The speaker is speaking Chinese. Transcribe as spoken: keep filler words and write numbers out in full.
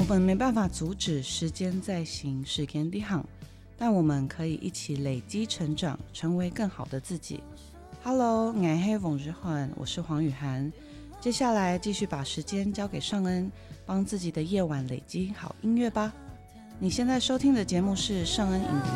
我们没办法阻止时间在行，时间在行，但我们可以一起累积成长，成为更好的自己。Hello， 我是王日焕，我是黄雨涵。接下来继续把时间交给尚恩，帮自己的夜晚累积好音乐吧。你现在收听的节目是尚恩影